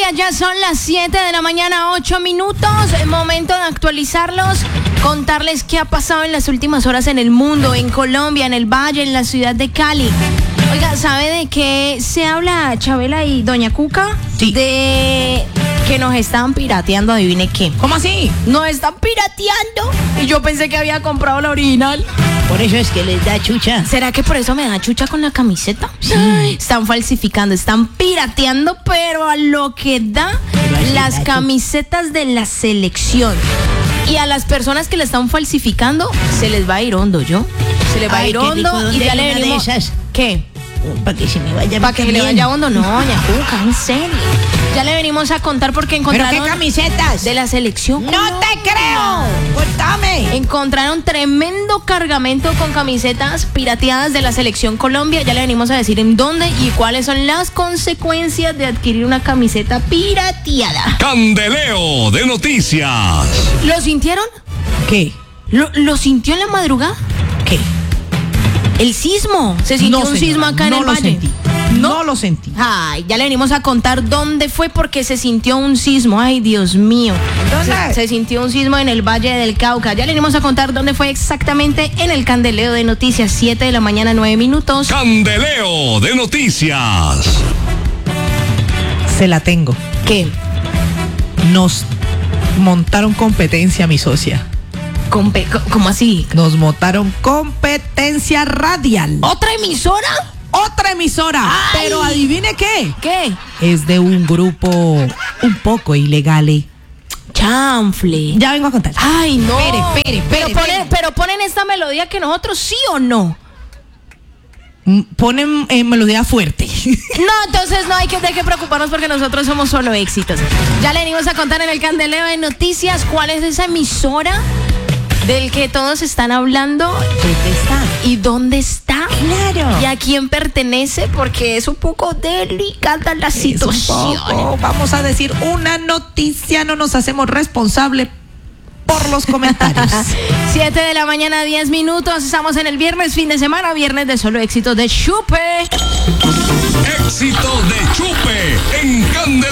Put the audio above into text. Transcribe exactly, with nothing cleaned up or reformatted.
Colombia, ya son las siete de la mañana, ocho minutos. Momento de actualizarlos, contarles qué ha pasado en las últimas horas en el mundo, en Colombia, en el Valle, en la ciudad de Cali. Oiga, ¿sabe de qué se habla Chabela y Doña Cuca? Sí. De que nos están pirateando, adivine qué. ¿Cómo así? Nos están pirateando. Y yo pensé que había comprado la original. Por eso es que les da chucha. ¿Será que por eso me da chucha con la camiseta? Sí. Están falsificando, están pirateando, pero a lo que da las camisetas de la selección. Y a las personas que la están falsificando, se les va a ir hondo, ¿yo? Se les va Ay, a ir qué hondo rico. y ya ¿Dónde le hay una venimos. de esas? ¿Qué? Para que se me vaya. Para que le bien. vaya hondo, no, Doña Cuca, en serio. Ya le venimos a contar porque ¿Pero encontraron qué camisetas? de la selección. ¡No te creo! ¡Contame! Encontraron tremendo cargamento con camisetas pirateadas de la selección Colombia. Ya le venimos a decir en dónde y cuáles son las consecuencias de adquirir una camiseta pirateada. Candeleo de noticias. ¿Lo sintieron? ¿Qué? ¿Lo, lo sintió en la madrugada? ¿Qué? El sismo. Se sintió No, un señora, sismo acá en no el lo Valle. sentí. No lo sentí. Ay, ya le venimos a contar dónde fue porque se sintió un sismo. Ay, Dios mío. ¿Dónde? Se, se sintió un sismo en el Valle del Cauca. Ya le venimos a contar dónde fue exactamente en el Candeleo de Noticias, siete de la mañana, nueve minutos. Candeleo de noticias. Se la tengo. ¿Qué? Nos montaron competencia, mi socia. Compe- co- ¿Cómo así? Nos montaron competencia radial. ¿Otra emisora? Otra emisora. Ay. Pero adivine qué. ¿Qué? Es de un grupo un poco ilegal. eh. Chanfle. Ya vengo a contar. Ay, no. Espere, espere, espere, Pero ponen, espere. pero ponen esta melodía que nosotros sí o no. Mm, Ponen eh, melodía fuerte. No, entonces no hay que, de qué preocuparnos porque nosotros somos solo éxitos. Ya le venimos a contar en el Candeleo de Noticias cuál es esa emisora del que todos están hablando. ¿Dónde está? ¿Y dónde está? Claro. ¿Y a quién pertenece? Porque es un poco delicada la Es un situación. poco, vamos a decir una noticia, no nos hacemos responsables por los comentarios. siete de la mañana, diez minutos. Estamos en el viernes, fin de semana, viernes de solo éxitos de Chupe. Éxito de Chupe en Candeleo.